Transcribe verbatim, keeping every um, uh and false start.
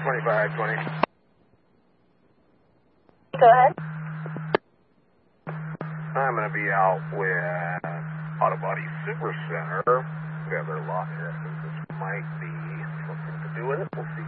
twenty-five twenty. Go ahead. I'm going to be out with Auto Body Super Center. We have their lock here. This might be something to do with it. We'll see.